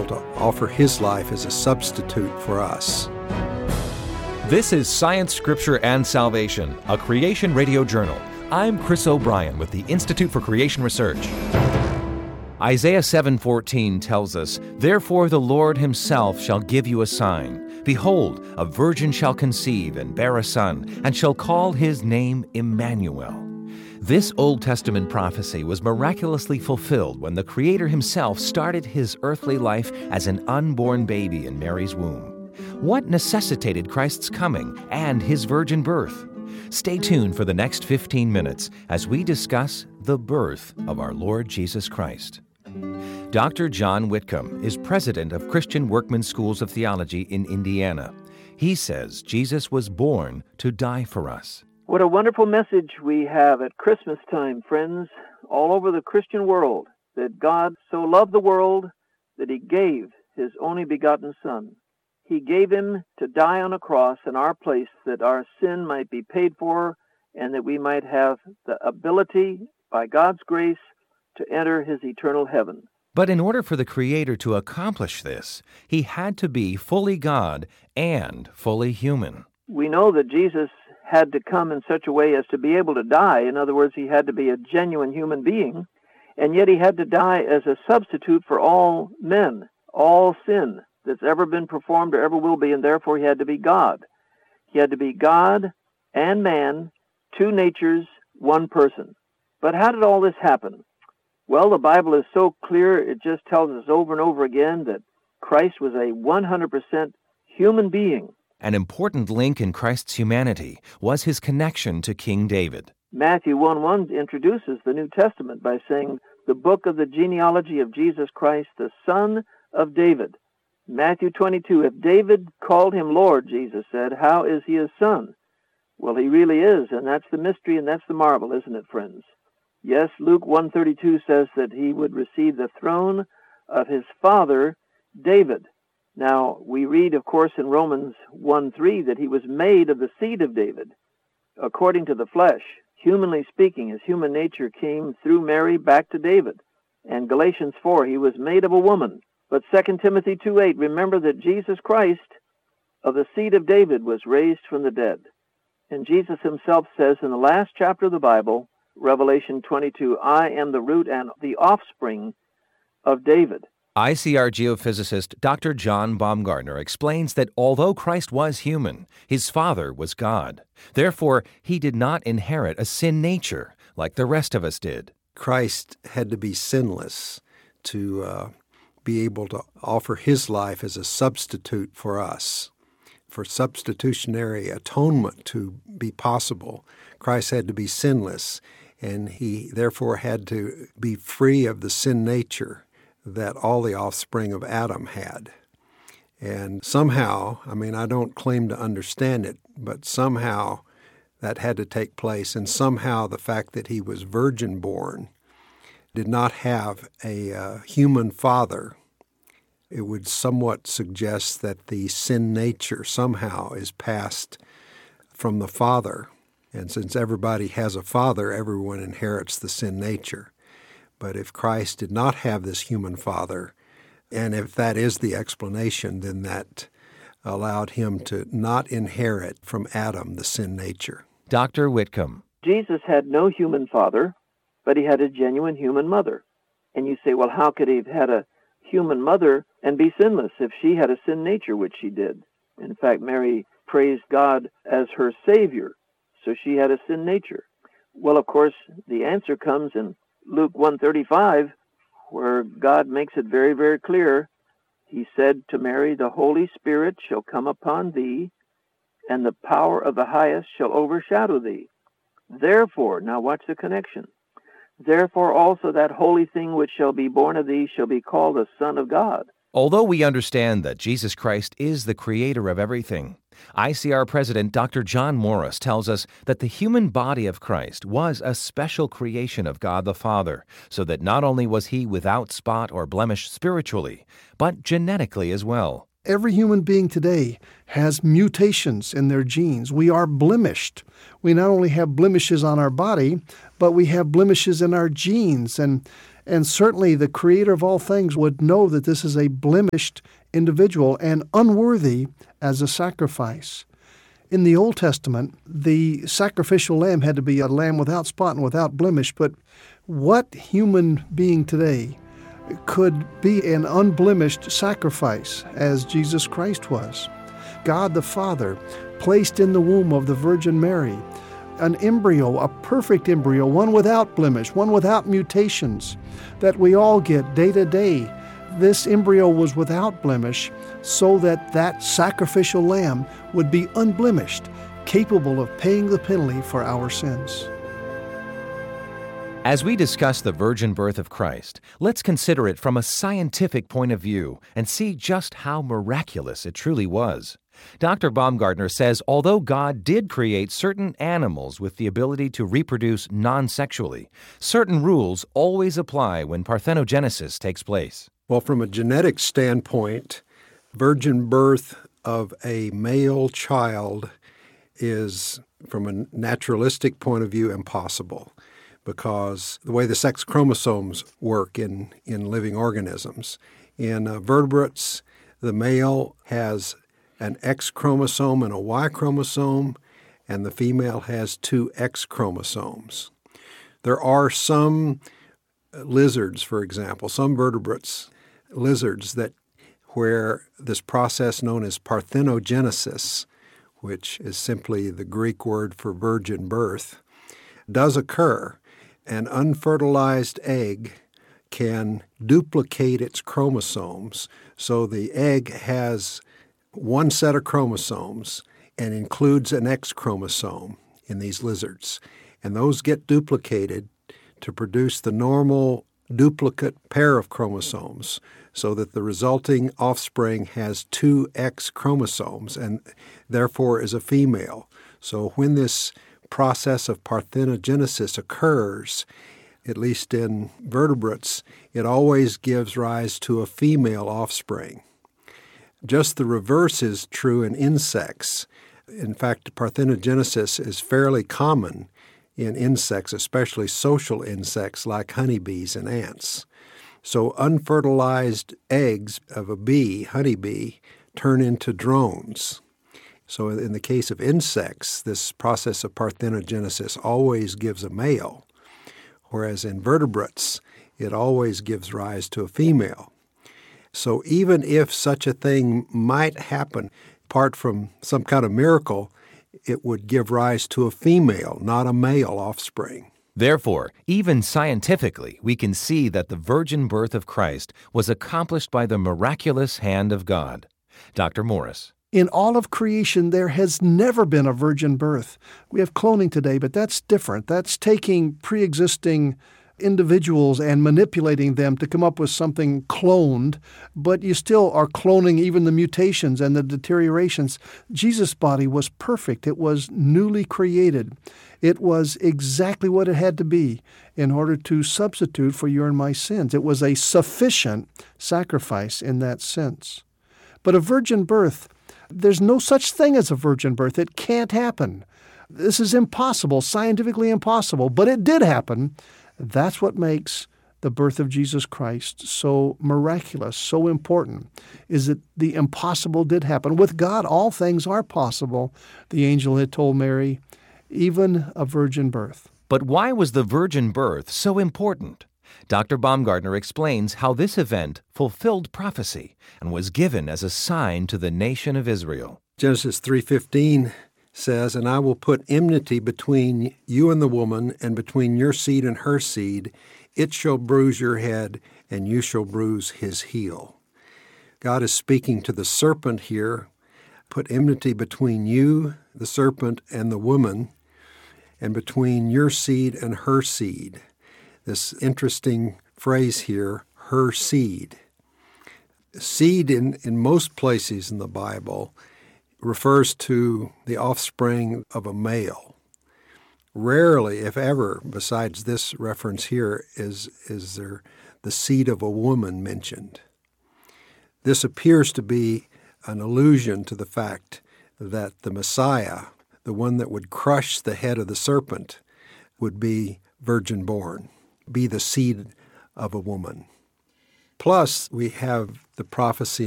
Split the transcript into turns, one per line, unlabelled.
to offer His life as a substitute for us.
This is Science, Scripture, and Salvation, a Creation Radio Journal. I'm Chris O'Brien with the Institute for Creation Research. Isaiah 7:14 tells us, "Therefore the Lord Himself shall give you a sign. Behold, a virgin shall conceive and bear a son, and shall call his name Emmanuel." This Old Testament prophecy was miraculously fulfilled when the Creator Himself started His earthly life as an unborn baby in Mary's womb. What necessitated Christ's coming and His virgin birth? Stay tuned for the next 15 minutes as we discuss the birth of our Lord Jesus Christ. Dr. John Whitcomb is president of Christian Workman Schools of Theology in Indiana. He says Jesus was born to die for us.
What a wonderful message we have at Christmas time, friends, all over the Christian world, that God so loved the world that He gave His only begotten Son. He gave Him to die on a cross in our place that our sin might be paid for and that we might have the ability, by God's grace, to enter His eternal heaven.
But in order for the Creator to accomplish this, He had to be fully God and fully human.
We know that Jesus had to come in such a way as to be able to die. In other words, He had to be a genuine human being, and yet He had to die as a substitute for all men, all sin that's ever been performed or ever will be, and therefore He had to be God. He had to be God and man, two natures, one person. But how did all this happen? Well, the Bible is so clear, it just tells us over and over again that Christ was a 100% human being.
An important link in Christ's humanity was His connection to King David.
Matthew 1:1 introduces the New Testament by saying, "The book of the genealogy of Jesus Christ, the son of David." Matthew 22, "If David called Him Lord," Jesus said, "how is He His son?" Well, He really is, and that's the mystery and that's the marvel, isn't it, friends? Yes, Luke 1:32 says that He would receive the throne of His father, David. Now, we read, of course, in Romans 1:3 that He was made of the seed of David, according to the flesh. Humanly speaking, His human nature came through Mary back to David. And Galatians 4, He was made of a woman. But 2 Timothy 2:8, remember that Jesus Christ, of the seed of David, was raised from the dead. And Jesus Himself says in the last chapter of the Bible, Revelation 22, "I am the root and the offspring of David."
ICR geophysicist Dr. John Baumgartner explains that although Christ was human, His Father was God. Therefore, He did not inherit a sin nature like the rest of us did.
Christ had to be sinless to be able to offer His life as a substitute for us. For substitutionary atonement to be possible, Christ had to be sinless, and He therefore had to be free of the sin nature that all the offspring of Adam had. And somehow, I don't claim to understand it, but somehow that had to take place, and somehow the fact that He was virgin born did not have a human father. It would somewhat suggest that the sin nature somehow is passed from the father. And since everybody has a father, everyone inherits the sin nature. But if Christ did not have this human father, and if that is the explanation, then that allowed Him to not inherit from Adam the sin nature.
Dr. Whitcomb.
Jesus had no human father, but He had a genuine human mother. And you say, well, how could He have had a human mother and be sinless if she had a sin nature, which she did? In fact, Mary praised God as her Savior, so she had a sin nature. Well, of course, the answer comes in Luke 1:35, where God makes it very, very clear. He said to Mary, "The Holy Spirit shall come upon thee, and the power of the highest shall overshadow thee. Therefore," now watch the connection, "therefore also that holy thing which shall be born of thee shall be called the Son of God."
Although we understand that Jesus Christ is the Creator of everything, ICR President Dr. John Morris tells us that the human body of Christ was a special creation of God the Father, so that not only was He without spot or blemish spiritually, but genetically as well.
Every human being today has mutations in their genes. We are blemished. We not only have blemishes on our body, but we have blemishes in our genes. And And certainly the Creator of all things would know that this is a blemished individual and unworthy as a sacrifice. In the Old Testament, the sacrificial lamb had to be a lamb without spot and without blemish, but what human being today could be an unblemished sacrifice as Jesus Christ was? God the Father placed in the womb of the Virgin Mary an embryo, a perfect embryo, one without blemish, one without mutations that we all get day to day. This embryo was without blemish so that that sacrificial lamb would be unblemished, capable of paying the penalty for our sins.
As we discuss the virgin birth of Christ, let's consider it from a scientific point of view and see just how miraculous it truly was. Dr. Baumgartner says although God did create certain animals with the ability to reproduce non-sexually, certain rules always apply when parthenogenesis takes place.
Well, from a genetic standpoint, virgin birth of a male child is, from a naturalistic point of view, impossible, because the way the sex chromosomes work in living organisms. In vertebrates, the male has an X chromosome and a Y chromosome, and the female has two X chromosomes. There are some lizards, for example, some vertebrates, lizards, that where this process known as parthenogenesis, which is simply the Greek word for virgin birth, does occur. An unfertilized egg can duplicate its chromosomes, so the egg has one set of chromosomes and includes an X chromosome in these lizards. And those get duplicated to produce the normal duplicate pair of chromosomes so that the resulting offspring has two X chromosomes and therefore is a female. So when this process of parthenogenesis occurs, at least in vertebrates, it always gives rise to a female offspring. Just the reverse is true in insects. In fact, parthenogenesis is fairly common in insects, especially social insects like honeybees and ants. So unfertilized eggs of a bee, honeybee, turn into drones. So in the case of insects, this process of parthenogenesis always gives a male, whereas in vertebrates, it always gives rise to a female. So even if such a thing might happen, apart from some kind of miracle, it would give rise to a female, not a male offspring.
Therefore, even scientifically, we can see that the virgin birth of Christ was accomplished by the miraculous hand of God. Dr. Morris.
In all of creation, there has never been a virgin birth. We have cloning today, but that's different. That's taking pre-existing individuals and manipulating them to come up with something cloned, but you still are cloning even the mutations and the deteriorations. Jesus' body was perfect. It was newly created. It was exactly what it had to be in order to substitute for your and my sins. It was a sufficient sacrifice in that sense. But a virgin birth, there's no such thing as a virgin birth. It can't happen. This is impossible, scientifically impossible, but it did happen. That's what makes the birth of Jesus Christ so miraculous, so important, is that the impossible did happen. With God, all things are possible, the angel had told Mary, even a virgin birth.
But why was the virgin birth so important? Dr. Baumgartner explains how this event fulfilled prophecy and was given as a sign to the nation of Israel.
Genesis 3:15 says, "And I will put enmity between you and the woman, and between your seed and her seed. It shall bruise your head, and you shall bruise his heel." God is speaking to the serpent here. Put enmity between you, the serpent, and the woman, and between your seed and her seed. This interesting phrase here, her seed. Seed in most places in the Bible refers to the offspring of a male. Rarely, if ever, besides this reference here, is there the seed of a woman mentioned. This appears to be an allusion to the fact that the Messiah, the one that would crush the head of the serpent, would be virgin-born, be the seed of a woman. Plus, we have the prophecy